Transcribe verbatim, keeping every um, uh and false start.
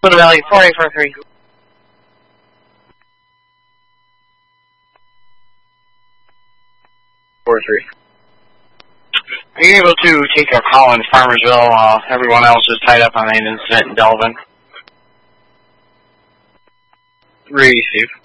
Little Valley, four eight four three. four three. Are you able to take a call in Farmersville while everyone else is tied up on an incident in Delvin? Receive.